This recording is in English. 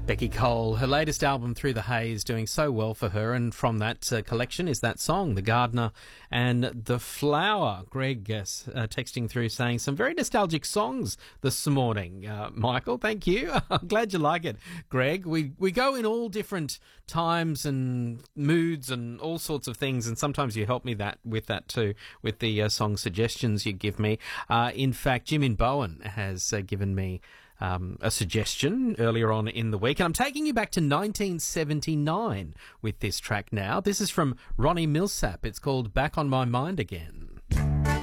Becky Cole, her latest album, Through the Haze, doing so well for her, and from that collection is that song, The Gardener and the Flower. Greg texting through saying some very nostalgic songs this morning. Michael, thank you. I'm glad you like it, Greg. We go in all different times and moods and all sorts of things, and sometimes you help me with that too, with the song suggestions you give me. In fact, Jim in Bowen has given me a suggestion earlier on in the week, and I'm taking you back to 1979 with this track now. This is from Ronnie Milsap. It's called Back on My Mind Again.